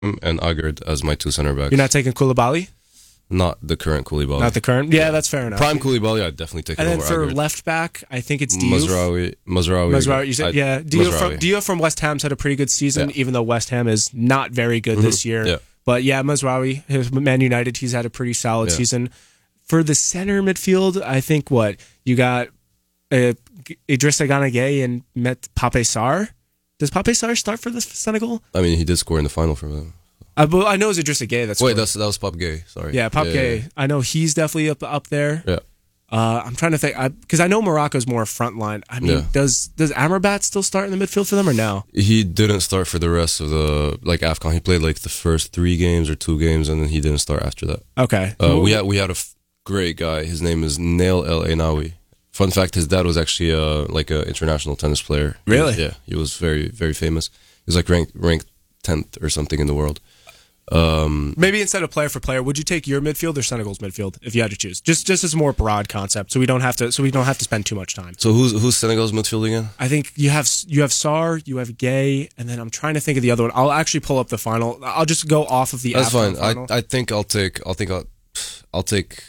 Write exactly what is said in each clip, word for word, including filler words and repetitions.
and Agard as my two center backs. You're not taking Koulibaly? Not the current Koulibaly. Not the current? Yeah, that's fair enough. Prime Koulibaly, I'd definitely take and it then over for Agard. left back, I think it's Diouf. Mazraoui. Mazraoui. Mazraoui, you said, I'd- yeah. Diouf from, Mazraoui. Diouf from West Ham's had a pretty good season, Yeah. even though West Ham is not very good this year. Yeah. But yeah, Mazraoui, his Man United, he's had a pretty solid Yeah. season. For the center midfield, I think what? You got uh, Idrissa Gana Gueye and Met Pape Sarr. Does Pape Sarr start for the Senegal? I mean, he did score in the final for them. I, but I know it's Idrissa Gueye. That's Wait, for- that's that was Pop Gay. Sorry. yeah, Pape yeah, Gueye. yeah. I know he's definitely up up there. Yeah. Uh, I'm trying to think because I, I know Morocco's more front line. I mean, Yeah. does does Amrabat still start in the midfield for them or no? He didn't start for the rest of the like AFCON. He played like the first three games or two games, and then he didn't start after that. Okay. Uh, we had we had a f- great guy. His name is Nail El Ainawi. Fun fact: his dad was actually uh, like an international tennis player. Really? Yeah, he was very very famous. He was like ranked ranked tenth or something in the world. Um, Maybe instead of player for player, would you take your midfield or Senegal's midfield if you had to choose? Just just as a more broad concept, so we don't have to so we don't have to spend too much time. so who's who's Senegal's midfield again? I think you have you have Sarr, you have Gay, and then I'm trying to think of the other one. I'll actually pull up the final. I'll just go off of the. That's AFCON fine. final. I I think I'll take I'll think I'll I'll take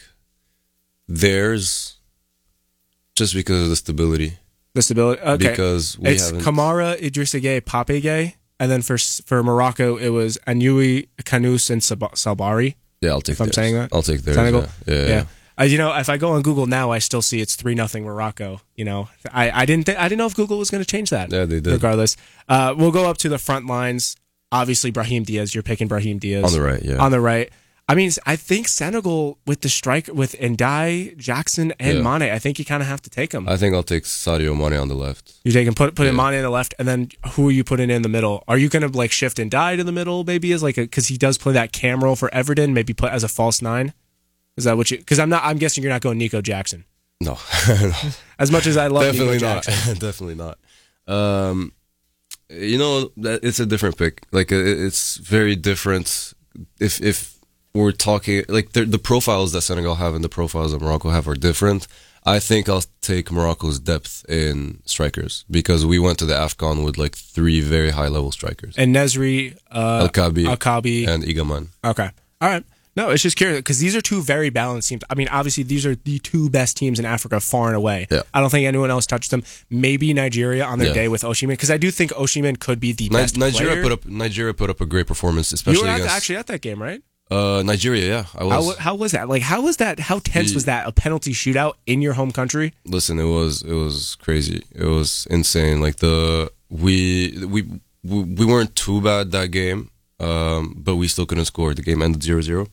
theirs just because of the stability. the stability. Okay, Because we it's haven't. Kamara, Idrissa Gueye, Pape Gueye, and then for for Morocco it was Anyoui, Kanous, and Sab- Salbari. yeah, I'll take. if I'm theirs. saying that. I'll take theirs. Senegal? Yeah, yeah. Yeah. yeah. Uh, you know, if I go on Google now, I still see it's three nothing Morocco. You know, I, I didn't th- I didn't know if Google was going to change that. Yeah, they did. Regardless, uh, we'll go up to the front lines. Obviously, Brahim Diaz. You're picking Brahim Diaz On the right, yeah. On the right. I mean, I think Senegal with the strike with Ndai, Jackson, and Yeah. Mane. I think you kind of have to take them. I think I'll take Sadio Mane on the left. You're taking put put in Yeah. Mane in the left, and then who are you putting in the middle? Are you going to like shift Ndai to the middle? Maybe as like a because he does play that cam role for Everton. Maybe put as a false nine. Is that what you? Because I'm not. I'm guessing you're not going Nico Jackson. No, As much as I love definitely Nico not. Jackson. Definitely not. Um, you know, that it's a different pick. Like it- it's very different. If if we're talking like the, the profiles that Senegal have and the profiles that Morocco have are different. I think I'll take Morocco's depth in strikers because we went to the AFCON with like three very high level strikers: And Nesri, uh, El Kabi, Al Kabi. and Igaman. Okay. All right. No, it's just curious because these are two very balanced teams. I mean, obviously, these are the two best teams in Africa far and away. Yeah. I don't think anyone else touched them. Maybe Nigeria on their Yeah. day with Oshiman because I do think Oshiman could be the Ni- best Nigeria player. put up Nigeria put up a great performance, especially You were at, against actually at that game, right? uh, Nigeria. Yeah, I was. How, wa- how was that? Like, how was that? How tense The- was that? A penalty shootout in your home country? Listen, it was it was crazy. It was insane. Like the we we we, we weren't too bad that game, um, but we still couldn't score. The game ended zero zero.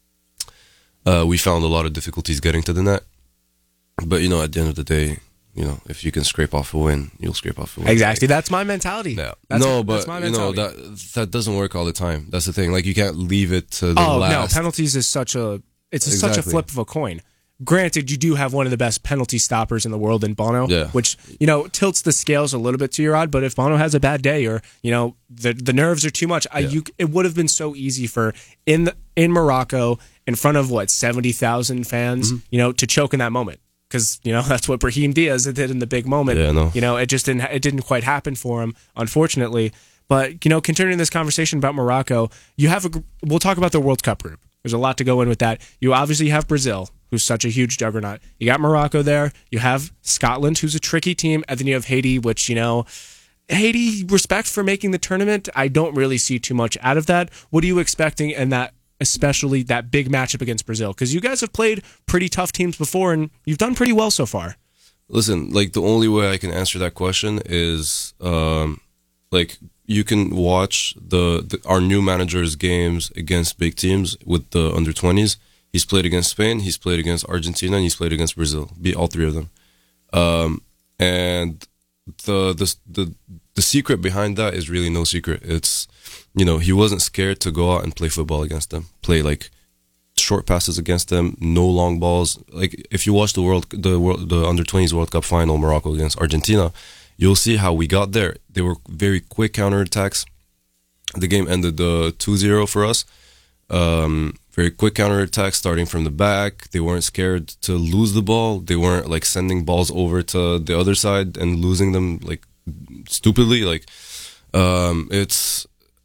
Uh, we found a lot of difficulties getting to the net, but you know, at the end of the day, you know, if you can scrape off a win, you'll scrape off a win. Exactly. That's my mentality. Yeah. That's, no, that's but my you know mentality. that that doesn't work all the time. That's the thing. Like you can't leave it to the Oh last. no, penalties is such a it's a- such a Exactly. flip of a coin. Granted, you do have one of the best penalty stoppers in the world in Bono, Yeah. which you know tilts the scales a little bit to your odd. But if Bono has a bad day, or you know the the nerves are too much, I, you it would have been so easy for in the, in Morocco in front of what seventy thousand fans, Mm-hmm. you know, to choke in that moment because you know that's what Brahim Diaz did in the big moment. Yeah, no. You know, it just didn't it didn't quite happen for him, unfortunately. But you know, continuing this conversation about Morocco, you have a gr- we'll talk about the World Cup group. There's a lot to go in with that. You obviously have Brazil, who's such a huge juggernaut. You got Morocco there. You have Scotland, who's a tricky team, and then you have Haiti, which you know, Haiti. Respect for making the tournament. I don't really see too much out of that. What are you expecting in that, especially that big matchup against Brazil? Because you guys have played pretty tough teams before, and you've done pretty well so far. Listen, like the only way I can answer that question is um, like you can watch the, the our new manager's games against big teams with the under twenties. He's played against Spain, he's played against Argentina, and he's played against Brazil. Be all three of them. Um, and the the the the secret behind that is really no secret. It's you know he wasn't scared to go out and play football against them. Play like short passes against them, no long balls. Like if you watch the world the world the under twenties World Cup final, Morocco against Argentina, you'll see how we got there. They were very quick counterattacks. The game ended uh, two zero for us. Um, very quick counterattacks starting from the back. They weren't scared to lose the ball. They weren't like sending balls over to the other side and losing them like stupidly. Like um, it's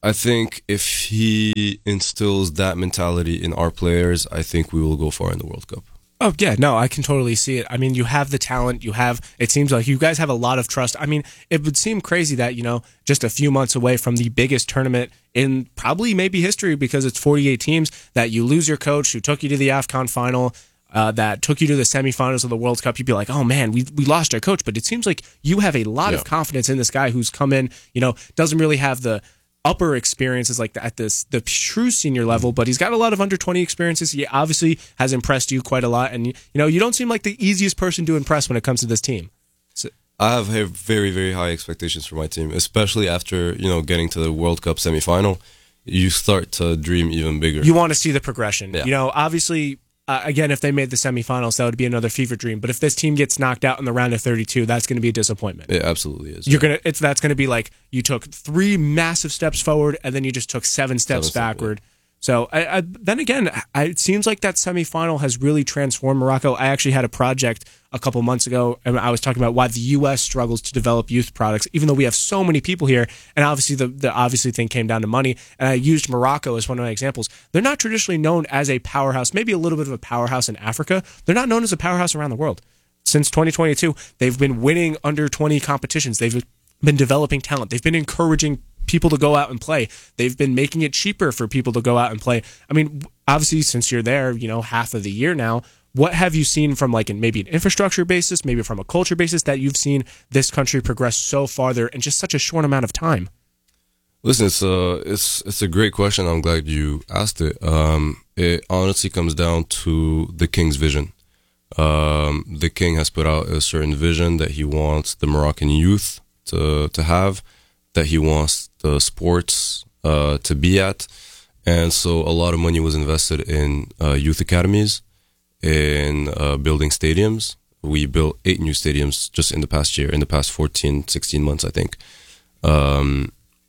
I think if he instills that mentality in our players, I think we will go far in the World Cup. Oh, yeah, no, I can totally see it. I mean, you have the talent. You have, it seems like you guys have a lot of trust. I mean, it would seem crazy that, you know, just a few months away from the biggest tournament in probably maybe history, because it's forty-eight teams, that you lose your coach who took you to the AFCON final, uh, that took you to the semifinals of the World Cup. You'd be like, oh, man, we we lost our coach. But it seems like you have a lot Yeah. of confidence in this guy who's come in, you know, doesn't really have the upper experiences like the, at this the true senior level, but he's got a lot of under twenty experiences. He obviously has impressed you quite a lot, and you know you don't seem like the easiest person to impress when it comes to this team. So I have ha- very very high expectations for my team, especially after you know getting to the World Cup semifinal. You start to dream even bigger. You want to see the progression. Yeah. You know, obviously, uh, again, if they made the semifinals, that would be another fever dream. But if this team gets knocked out in the round of thirty-two, that's going to be a disappointment. It absolutely is. You're gonna. It's that's gonna be like you took three massive steps forward and then you just took seven steps Seven steps, backward. So I, I, then again, I, it seems like that semifinal has really transformed Morocco. I actually had a project a couple months ago, and I was talking about why the U S struggles to develop youth products, even though we have so many people here. And obviously, the the obviously thing came down to money. And I used Morocco as one of my examples. They're not traditionally known as a powerhouse, maybe a little bit of a powerhouse in Africa. They're not known as a powerhouse around the world. Since twenty twenty-two, they've been winning under twenty competitions. They've been developing talent. They've been encouraging people to go out and play. They've been making it cheaper for people to go out and play. I mean, obviously, since you're there, you know, half of the year now, what have you seen from like in maybe an infrastructure basis, maybe from a culture basis, that you've seen this country progress so farther in just such a short amount of time? Listen, it's a it's it's a great question. I'm glad you asked it. Um, it honestly comes down to the king's vision. Um, the king has put out a certain vision that he wants the Moroccan youth to to have, that he wants the sports uh, to be at, and so a lot of money was invested in uh, youth academies, in uh, building stadiums. We built eight new stadiums just in the past year, in the past fourteen, sixteen months, I think. Um,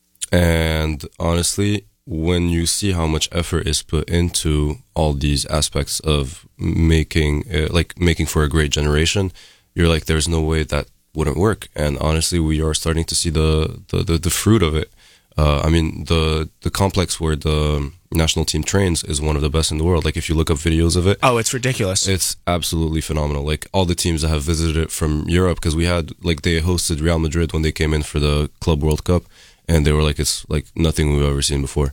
and honestly, when you see how much effort is put into all these aspects of making, uh, like making for a great generation, you're like, there's no way that wouldn't work. And honestly, we are starting to see the the, the, the fruit of it. Uh, I mean, the the complex where the national team trains is one of the best in the world. Like, if you look up videos of it, Oh, it's ridiculous. it's absolutely phenomenal. Like, all the teams that have visited it from Europe, because we had, like, they hosted Real Madrid when they came in for the Club World Cup, and they were like, it's like nothing we've ever seen before.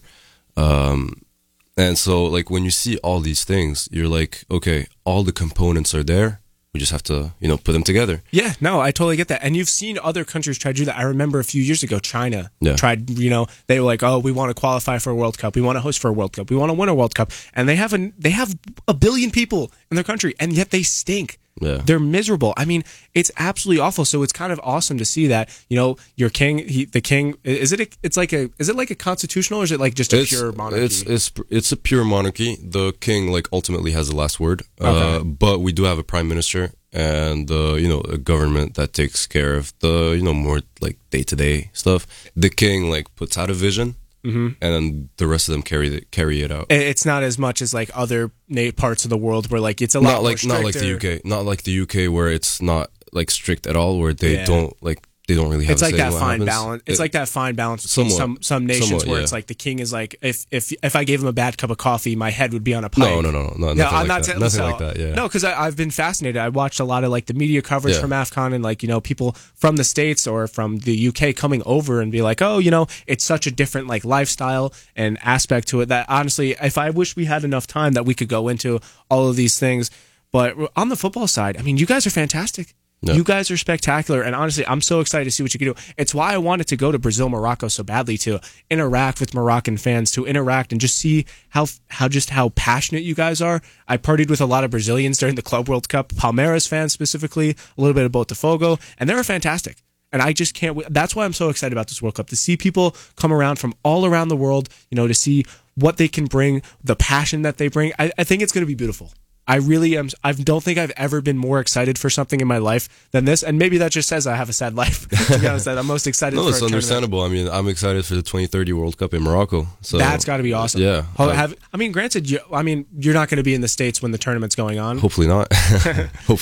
Um, and so, like, when you see all these things, you're like, okay, all the components are there. We just have to, you know, put them together. Yeah, no, I totally get that. And you've seen other countries try to do that. I remember a few years ago, China Yeah. tried, you know, they were like, oh, we want to qualify for a World Cup. We want to host for a World Cup. We want to win a World Cup. And they have, a, they have a billion people in their country, and yet they stink. Yeah. They're miserable. I mean, it's absolutely awful. So it's kind of awesome to see that, you know, your king, he, the king, is it, a, it's like a, is it like a constitutional, or is it like just a It's, pure monarchy? it's it's it's a pure monarchy. The king, like, ultimately has the last word. Okay. Uh, but we do have a prime minister and uh, you know, a government that takes care of the, you know, more like day to day stuff. The king, like, puts out a vision, Mm-hmm. and then the rest of them carry the, carry it out. It's not as much as like other na- parts of the world where like it's a lot Not like more not like the U stricter. K, not like the U K where it's not like strict at all, where they Yeah. don't like they don't really have. It's a like say in that what fine happens. balance. It's It- like that fine balance between Somewhat. some some nations Somewhat, where yeah. it's like the king is like, if if if I gave him a bad cup of coffee, my head would be on a pike. no, no, no, no, no, No, nothing I'm like not that. saying Nothing so- like that. Yeah. No, because I've been fascinated. I watched a lot of like the media coverage Yeah. from AFCON, and like, you know, people from the States or from the U K coming over and be like, oh, you know, it's such a different like lifestyle and aspect to it that honestly, if I wish we had enough time that we could go into all of these things. But on the football side, I mean, you guys are fantastic. Yeah. You guys are spectacular, and honestly, I'm so excited to see what you can do. It's why I wanted to go to Brazil, Morocco so badly, to interact with Moroccan fans, to interact and just see how how just how passionate you guys are. I partied with a lot of Brazilians during the Club World Cup, Palmeiras fans specifically, a little bit of Botafogo, and they were fantastic. And I just can't wait. That's why I'm so excited about this World Cup, to see people come around from all around the world, you know, to see what they can bring, the passion that they bring. I, I think it's going to be beautiful. I really am. I don't think I've ever been more excited for something in my life than this. And maybe that just says I have a sad life. To be honest, that I'm most excited No, for a it's tournament. understandable. I mean, I'm excited for the twenty thirty World Cup in Morocco. So That's got to be awesome. Yeah. Ho- I- have, I mean, granted, you, I mean, you're not going to be in the States when the tournament's going on. hopefully not. Hopefully Yeah. not.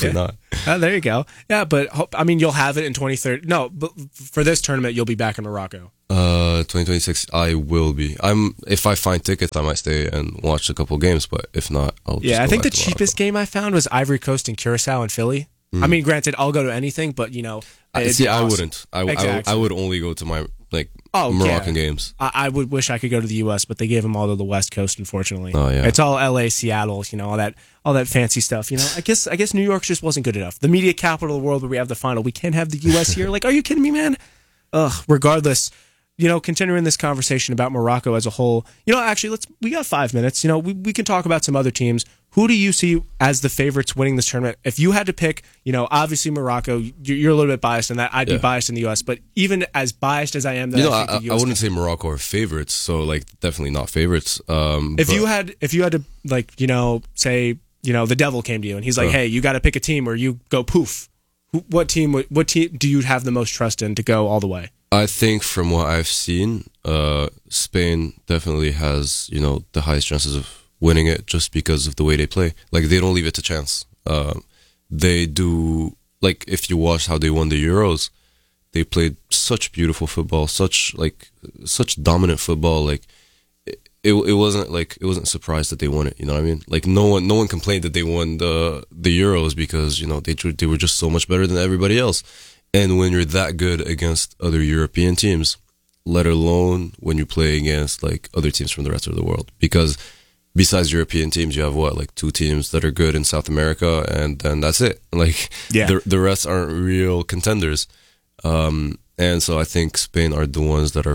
Uh, there you go. Yeah, but hope, I mean, you'll have it in twenty thirty. No, but for this tournament, you'll be back in Morocco. Uh, twenty twenty-six, I will be. I'm. If I find tickets, I might stay and watch a couple games. But if not, I'll. Just Yeah, go I think the back to cheapest game I found was Ivory Coast and Curacao and Philly. I mean, granted, I'll go to anything, but you know, I, it'd see, be I awesome. wouldn't. I, I, Exactly. I would only go to my like Oh, Moroccan yeah. games. I, I would wish I could go to the U S, but they gave them all to the West Coast, unfortunately. Oh, yeah. It's all L A, Seattle, you know, all that, all that fancy stuff. You know, I guess, I guess New York just wasn't good enough. The media capital of the world, where we have the final, we can't have the U S here. Like, are you kidding me, man? Ugh. Regardless, you know, continuing this conversation about Morocco as a whole. You know, actually, let's. We got five minutes. You know, we we can talk about some other teams. Who do you see as the favorites winning this tournament? If you had to pick, you know, obviously Morocco, you're, you're a little bit biased in that. I'd Yeah. be biased in the U S, but even as biased as I am, that You know, I I, think the I U S wouldn't say Morocco are favorites. So like, definitely not favorites. Um, If but- you had, if you had to, like, you know, say, you know, the devil came to you and he's like, Oh. "Hey, you got to pick a team where you go poof." Who, what team? would- What team do you have the most trust in to go all the way? I think from what I've seen, uh, Spain definitely has, you know, the highest chances of winning it just because of the way they play. Like, they don't leave it to chance. Um, they do, like, if you watch how they won the Euros, they played such beautiful football, such, like, such dominant football. Like, it, it, it wasn't, like, it wasn't surprised that they won it, you know what I mean? Like, no one, no one complained that they won the, the Euros because, you know, they, they were just so much better than everybody else. And when you're that good against other European teams, let alone when you play against like other teams from the rest of the world, because besides European teams, you have what, like two teams that are good in South America, and then that's it. Like Yeah. the the rest aren't real contenders. Um, and so I think Spain are the ones that are,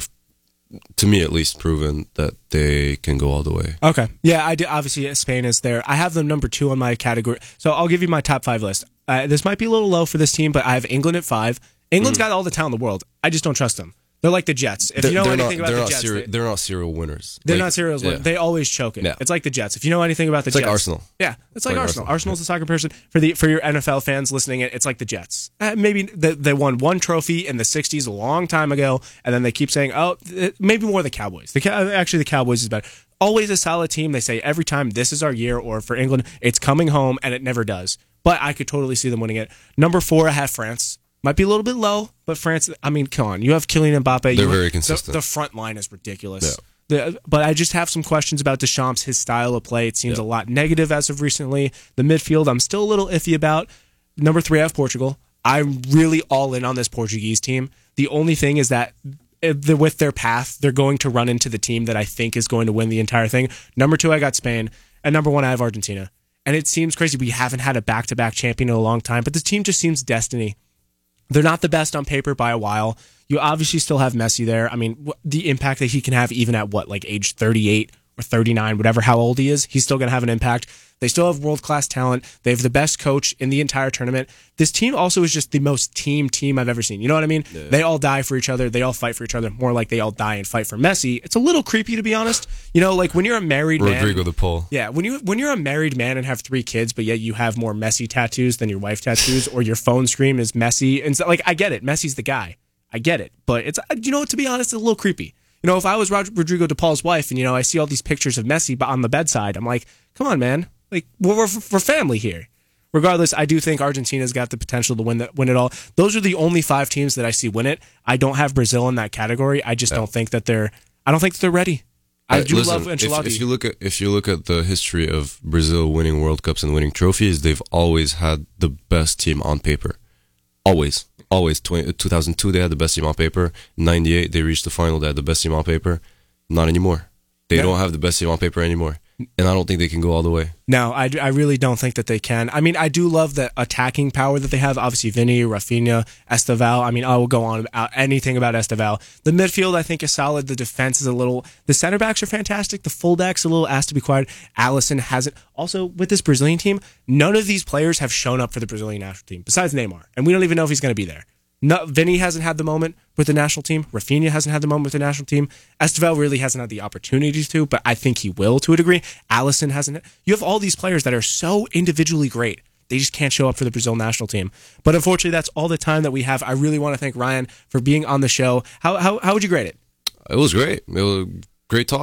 to me at least, proven that they can go all the way. Okay. Yeah, I do. Obviously, Spain is there. I have them number two on my category. So I'll give you my top five list. Uh, this might be a little low for this team, but I have England at five. England's got all the talent in the world. I just don't trust them. They're like the Jets. If you know they're anything not, about they're the not Jets, serial, they, they're not serial winners. they're Like, not serials. yeah. They always choke it. Yeah. It's like the Jets. If you know anything about the It's like Jets, Arsenal. Yeah, it's like, like Arsenal. Arsenal. Arsenal's a soccer person. For the for your N F L fans listening, it it's like the Jets. Uh, maybe they, they won one trophy in the sixties a long time ago, and then they keep saying, "Oh, th- maybe more the Cowboys." The Cow- actually the Cowboys is better. Always a solid team. They say every time, "This is our year," or for England, "It's coming home," and it never does. But I could totally see them winning it. Number four, I have France. Might be a little bit low, but France, I mean, come on. You have Kylian Mbappe. They're you, very the- consistent. The, front line is ridiculous. Yeah. The, but I just have some questions about Deschamps, his style of play. It seems Yeah. a lot negative as of recently. The midfield, I'm still a little iffy about. Number three, I have Portugal. I'm really all in on this Portuguese team. The only thing is that if the- with their path, they're going to run into the team that I think is going to win the entire thing. Number two, I got Spain. And number one, I have Argentina. And it seems crazy. We haven't had a back-to-back champion in a long time, but this team just seems destiny. They're not the best on paper by a while. You obviously still have Messi there. I mean, wh- the impact that he can have even at what, like age thirty-eight or thirty-nine, whatever how old he is, he's still going to have an impact. They still have world-class talent. They have the best coach in the entire tournament. This team also is just the most team team I've ever seen. You know what I mean? Yeah. They all die for each other. They all fight for each other. More like they all die and fight for Messi. It's a little creepy, to be honest. You know, like when you're a married man. Rodrigo the Pole. Yeah, when you when you're a married man and have three kids, but yet you have more Messi tattoos than your wife tattoos, or your phone screen is Messi, and so, like I get it, Messi's the guy, I get it, but it's you know to be honest, it's a little creepy. You know, if I was Rod- Rodrigo de Paul's wife, and you know I see all these pictures of Messi on the bedside, I'm like, come on, man, like we're we're, we're family here. Regardless, I do think Argentina's got the potential to win that win it all. Those are the only five teams that I see win it. I don't have Brazil in that category. I just yeah. don't think that they're. I don't think that they're ready. I do Listen, love Ancelotti. If, if you look at if you look at the history of Brazil winning World Cups and winning trophies, they've always had the best team on paper. Always, always. two thousand two, they had the best team on paper. ninety-eight, they reached the final. They had the best team on paper. Not anymore. They yeah. don't have the best team on paper anymore. And I don't think they can go all the way. No, I, I really don't think that they can. I mean, I do love the attacking power that they have. Obviously, Vinny, Rafinha, Esteval. I mean, I will go on about anything about Esteval. The midfield, I think, is solid. The defense is a little... The center backs are fantastic. The fullbacks a little asked to be quiet. Alisson hasn't... Also, with this Brazilian team, none of these players have shown up for the Brazilian national team, besides Neymar. And we don't even know if he's going to be there. No, Vinny hasn't had the moment with the national team. Rafinha hasn't had the moment with the national team. Esteval really hasn't had the opportunities to, but I think he will to a degree. Alisson hasn't. You have all these players that are so individually great. They just can't show up for the Brazil national team. But unfortunately, that's all the time that we have. I really want to thank Ryan for being on the show. How how, how would you grade it? It was great. It was a great talk.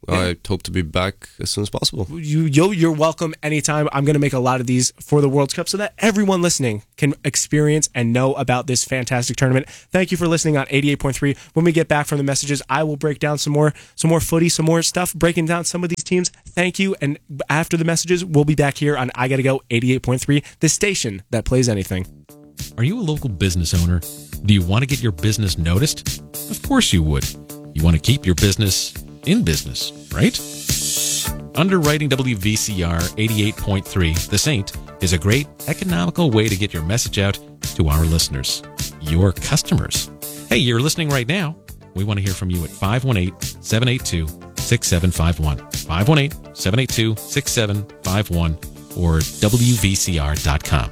I hope to be back as soon as possible. You, yo, you're welcome anytime. I'm going to make a lot of these for the World Cup so that everyone listening can experience and know about this fantastic tournament. Thank you for listening on eighty-eight point three. When we get back from the messages, I will break down some more, some more footy, some more stuff, breaking down some of these teams. Thank you. And after the messages, we'll be back here on I Gotta Go eighty-eight point three, the station that plays anything. Are you a local business owner? Do you want to get your business noticed? Of course you would. You want to keep your business in business, right? Underwriting W V C R eighty-eight point three, The Saint, is a great economical way to get your message out to our listeners, your customers. Hey, you're listening right now. We want to hear from you at five one eight, seven eight two, six seven five one, five one eight, seven eight two, six seven five one, or W V C R dot com.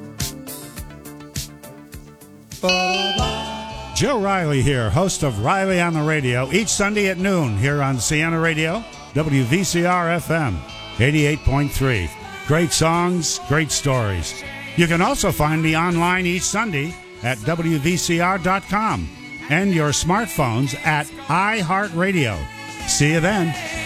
Joe Riley here, host of Riley on the Radio, each Sunday at noon here on Siena Radio, W V C R F M, eighty-eight point three. Great songs, great stories. You can also find me online each Sunday at W V C R dot com and your smartphones at iHeartRadio. See you then.